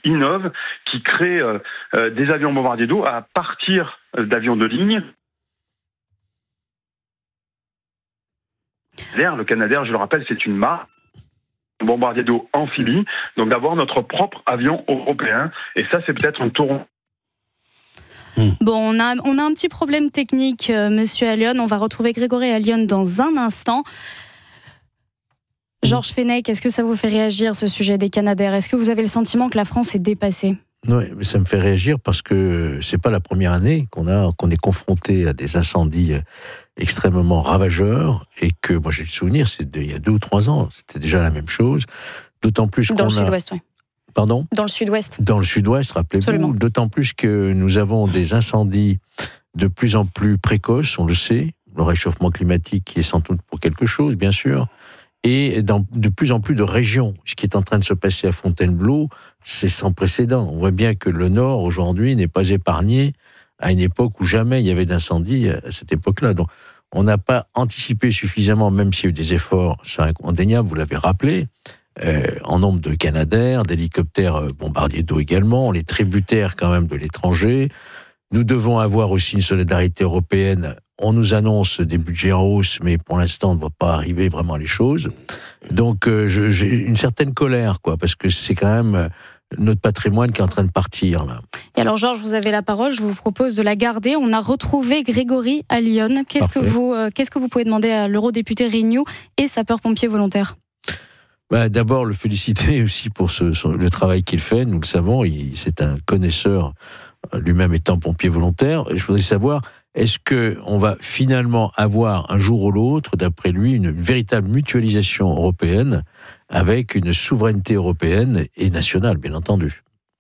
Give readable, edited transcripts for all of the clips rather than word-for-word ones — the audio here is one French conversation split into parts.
innove, qui crée des avions bombardiers d'eau à partir d'avions de ligne. Le Canadair, je le rappelle, c'est une marque bombardier d'eau amphibie, donc d'avoir notre propre avion européen, et ça c'est peut-être un tour. Bon, on a un petit problème technique, monsieur Allione. On va retrouver Grégory Allione dans un instant. Georges Fenech, est-ce que ça vous fait réagir, ce sujet des Canadair ? Est-ce que vous avez le sentiment que la France est dépassée ? Oui, mais ça me fait réagir parce que c'est pas la première année qu'on est confronté à des incendies extrêmement ravageurs, et que moi j'ai le souvenir, il y a 2 ou 3 ans, c'était déjà la même chose. D'autant plus dans le sud-ouest, oui. Pardon ? Dans le sud-ouest. Dans le sud-ouest, rappelez-vous. Absolument. D'autant plus que nous avons des incendies de plus en plus précoces, on le sait. Le réchauffement climatique qui est sans doute pour quelque chose, bien sûr. Et dans de plus en plus de régions. Ce qui est en train de se passer à Fontainebleau, c'est sans précédent. On voit bien que le Nord, aujourd'hui, n'est pas épargné à une époque où jamais il y avait d'incendie à cette époque-là. Donc, on n'a pas anticipé suffisamment, même s'il y a eu des efforts, c'est indéniable, vous l'avez rappelé, en nombre de Canadair, d'hélicoptères bombardiers d'eau également, les tributaires quand même de l'étranger. Nous devons avoir aussi une solidarité européenne. On nous annonce des budgets en hausse, mais pour l'instant, on ne voit pas arriver vraiment les choses. Donc, j'ai une certaine colère, parce que c'est quand même notre patrimoine qui est en train de partir, là. Et alors, Georges, vous avez la parole. Je vous propose de la garder. On a retrouvé Grégory Allione. Qu'est-ce que vous pouvez demander à l'eurodéputé Renew et sapeur-pompier volontaire ? D'abord, le féliciter aussi pour le travail qu'il fait. Nous le savons, c'est un connaisseur, lui-même étant pompier volontaire. Je voudrais savoir, est-ce qu'on va finalement avoir un jour ou l'autre, d'après lui, une véritable mutualisation européenne avec une souveraineté européenne et nationale, bien entendu ?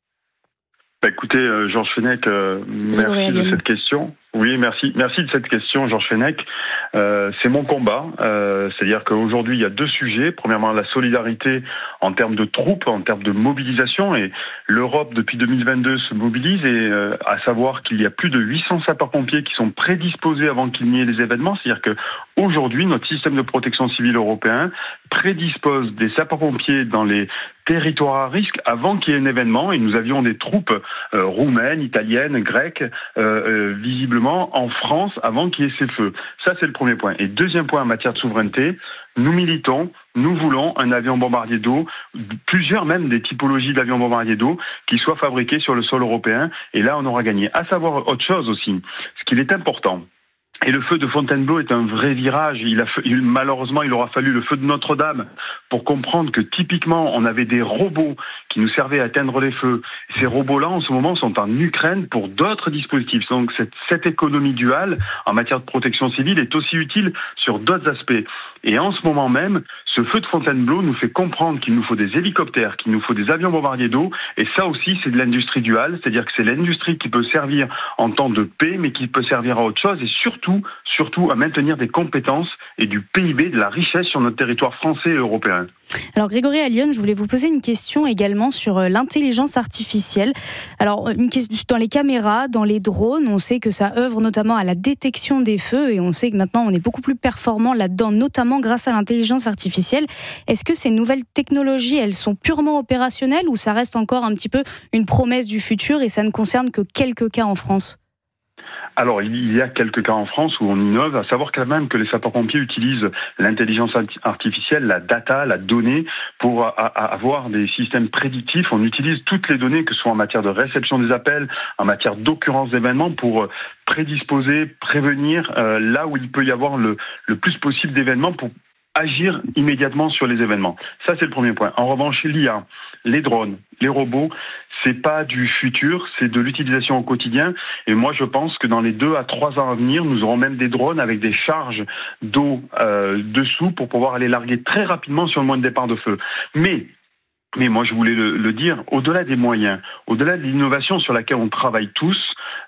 Écoutez, Georges Fenech, merci de cette question. Oui, merci de cette question, Georges Fenech. C'est mon combat. C'est-à-dire qu'aujourd'hui, il y a 2 sujets. Premièrement, la solidarité en termes de troupes, en termes de mobilisation. Et l'Europe, depuis 2022, se mobilise. Et à savoir qu'il y a plus de 800 sapeurs-pompiers qui sont prédisposés avant qu'il n'y ait les événements. C'est-à-dire qu'aujourd'hui, notre système de protection civile européen prédispose des sapeurs-pompiers dans les territoires à risque avant qu'il y ait un événement. Et nous avions des troupes roumaines, italiennes, grecques, visiblement en France avant qu'il y ait ces feux. Ça, c'est le premier point. Et deuxième point en matière de souveraineté, nous militons, nous voulons un avion bombardier d'eau, plusieurs même des typologies d'avions bombardiers d'eau qui soient fabriqués sur le sol européen. Et là, on aura gagné. À savoir autre chose aussi, ce qu'il est important. Et le feu de Fontainebleau est un vrai virage. Malheureusement, il aura fallu le feu de Notre-Dame pour comprendre que typiquement, on avait des robots qui nous servaient à éteindre les feux. Ces robots-là, en ce moment, sont en Ukraine pour d'autres dispositifs. Donc, cette économie duale en matière de protection civile est aussi utile sur d'autres aspects. Et en ce moment même, ce feu de Fontainebleau nous fait comprendre qu'il nous faut des hélicoptères, qu'il nous faut des avions bombardiers d'eau. Et ça aussi, c'est de l'industrie duale. C'est-à-dire que c'est l'industrie qui peut servir en temps de paix, mais qui peut servir à autre chose. Et surtout à maintenir des compétences et du PIB, de la richesse sur notre territoire français et européen. Alors Grégory Allione, je voulais vous poser une question également sur l'intelligence artificielle. Alors dans les caméras, dans les drones, on sait que ça œuvre notamment à la détection des feux, et on sait que maintenant on est beaucoup plus performant là-dedans, notamment grâce à l'intelligence artificielle. Est-ce que ces nouvelles technologies, elles sont purement opérationnelles, ou ça reste encore un petit peu une promesse du futur et ça ne concerne que quelques cas en France ? Alors, il y a quelques cas en France où on innove, à savoir quand même que les sapeurs-pompiers utilisent l'intelligence artificielle, la data, la donnée, pour avoir des systèmes prédictifs. On utilise toutes les données, que ce soit en matière de réception des appels, en matière d'occurrence d'événements, pour prédisposer, prévenir là où il peut y avoir le plus possible d'événements, pour agir immédiatement sur les événements. Ça, c'est le premier point. En revanche, l'IA, les drones, les robots, c'est pas du futur, c'est de l'utilisation au quotidien. Et moi, je pense que dans les 2 à 3 ans à venir, nous aurons même des drones avec des charges d'eau dessous pour pouvoir aller larguer très rapidement sur le point de départ de feu. Mais moi, je voulais le dire, au-delà des moyens, au-delà de l'innovation sur laquelle on travaille tous,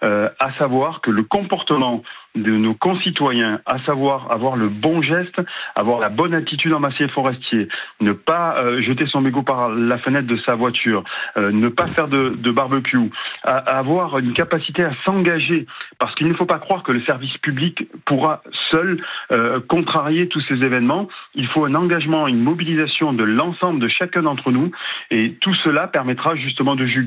à savoir que le comportement de nos concitoyens, à savoir avoir le bon geste, avoir la bonne attitude en massier forestier, ne pas jeter son mégot par la fenêtre de sa voiture, ne pas faire de barbecue, avoir une capacité à s'engager, parce qu'il ne faut pas croire que le service public pourra seul contrarier tous ces événements. Il faut un engagement, une mobilisation de l'ensemble de chacun d'entre nous, et tout cela permettra justement de juguler